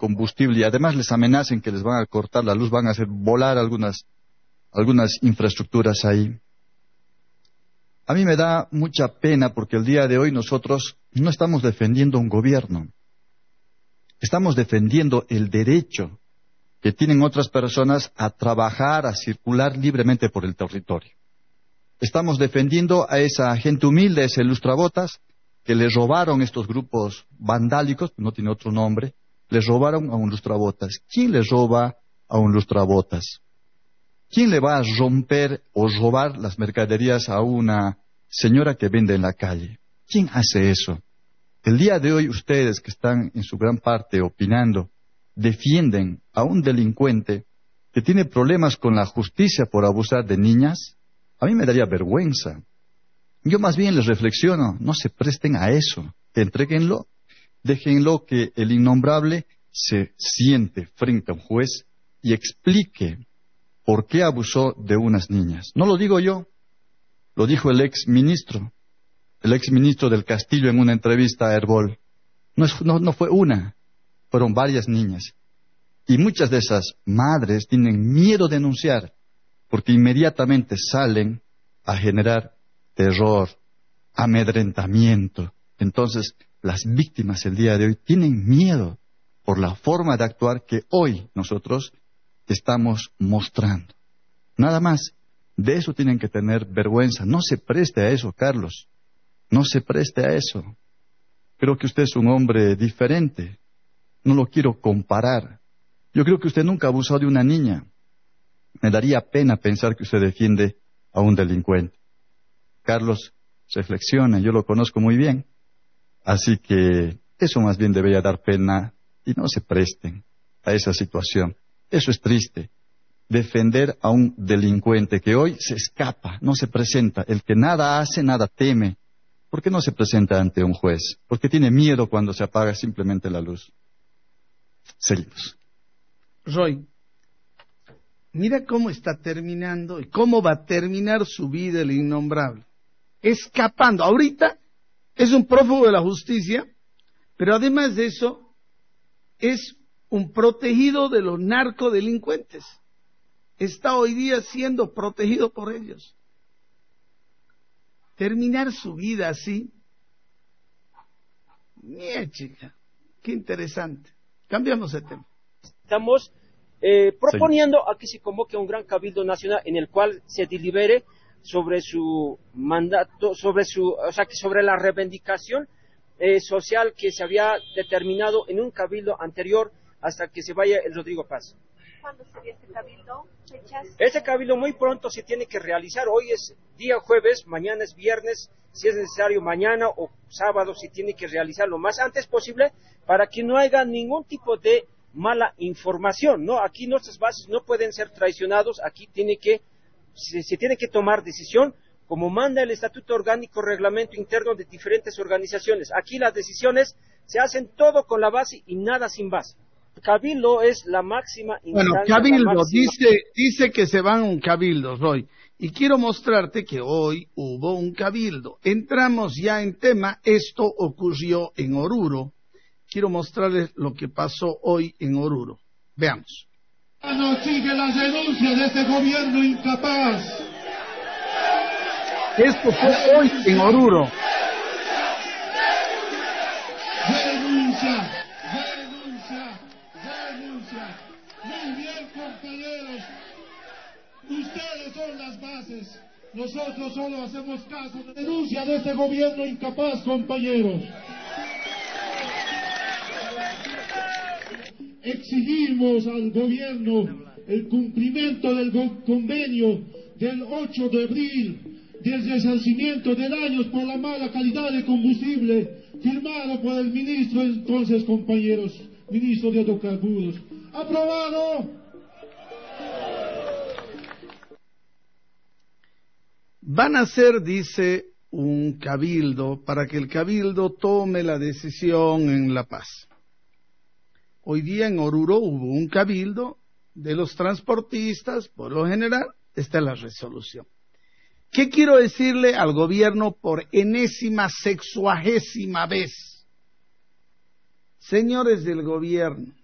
combustible y además les amenacen que les van a cortar la luz, van a hacer volar algunas infraestructuras ahí. A mí me da mucha pena porque el día de hoy nosotros no estamos defendiendo un gobierno. Estamos defendiendo el derecho que tienen otras personas a trabajar, a circular libremente por el territorio. Estamos defendiendo a esa gente humilde, a ese lustrabotas, que le robaron estos grupos vandálicos, no tiene otro nombre, les robaron a un lustrabotas. ¿Quién le roba a un lustrabotas? ¿Quién le va a romper o robar las mercaderías a una señora que vende en la calle? ¿Quién hace eso? El día de hoy ustedes que están en su gran parte opinando, defienden a un delincuente que tiene problemas con la justicia por abusar de niñas. A mí me daría vergüenza. Yo más bien les reflexiono, no se presten a eso, entréguenlo, déjenlo que el innombrable se siente frente a un juez y explique por qué abusó de unas niñas. No lo digo yo, lo dijo el ex ministro del Castillo en una entrevista a Herbol. No fue una, fueron varias niñas. Y muchas de esas madres tienen miedo de denunciar, porque inmediatamente salen a generar terror, amedrentamiento. Entonces, las víctimas el día de hoy tienen miedo por la forma de actuar que hoy nosotros estamos mostrando. Nada más. De eso tienen que tener vergüenza. No se preste a eso, Carlos. No se preste a eso. Creo que usted es un hombre diferente. No lo quiero comparar. Yo creo que usted nunca abusó de una niña. Me daría pena pensar que usted defiende a un delincuente. Carlos, reflexione, yo lo conozco muy bien. Así que eso más bien debería dar pena y no se presten a esa situación. Eso es triste. Defender a un delincuente que hoy se escapa, no se presenta. El que nada hace, nada teme. ¿Por qué no se presenta ante un juez? Porque tiene miedo cuando se apaga simplemente la luz. Seguimos. Roy, mira cómo está terminando y cómo va a terminar su vida el innombrable. Escapando. Ahorita es un prófugo de la justicia, pero además de eso, es un protegido de los narcodelincuentes. Está hoy día siendo protegido por ellos. Terminar su vida así. Mira, chica, qué interesante. Cambiamos de tema. Estamos proponiendo a que se convoque un gran cabildo nacional en el cual se delibere sobre su mandato, sobre la reivindicación social que se había determinado en un cabildo anterior hasta que se vaya el Rodrigo Paz. ¿Cuándo sería este cabildo? ¿Fechas? Este cabildo muy pronto se tiene que realizar. Hoy es día jueves, mañana es viernes, si es necesario mañana o sábado se tiene que realizar lo más antes posible para que no haya ningún tipo de mala información, ¿no? Aquí nuestras bases no pueden ser traicionados, aquí se tiene que tomar decisión como manda el Estatuto Orgánico Reglamento Interno de diferentes organizaciones. Aquí las decisiones se hacen todo con la base y nada sin base. Cabildo es la máxima instancia. Bueno, cabildo, dice que se van un cabildo, Roy. Y quiero mostrarte que hoy hubo un cabildo. Entramos ya en tema, esto ocurrió en Oruro. Quiero mostrarles lo que pasó hoy en Oruro. Veamos. No sigue las denuncias de este gobierno incapaz. Esto fue hoy en Oruro. Denuncia. Muy bien, compañeros. Ustedes son las bases. Nosotros solo hacemos caso de denuncia de este gobierno incapaz, compañeros. Exigimos al gobierno el cumplimiento del convenio del 8 de abril del resarcimiento de daños por la mala calidad de combustible firmado por el ministro entonces, compañeros, ministro de Hidrocarburos. ¡Aprobado! Van a hacer, dice, un cabildo para que el cabildo tome la decisión en La Paz. Hoy día en Oruro hubo un cabildo de los transportistas, por lo general, esta es la resolución. ¿Qué quiero decirle al gobierno por enésima, sexuagésima vez? Señores del gobierno,